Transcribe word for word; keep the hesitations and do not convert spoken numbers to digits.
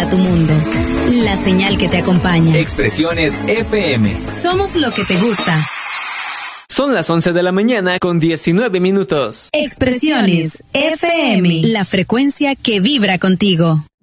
a tu mundo. La señal que te acompaña. Expresiones F M. Somos lo que te gusta. Son las once de la mañana con diecinueve minutos. Expresiones F M. La frecuencia que vibra contigo.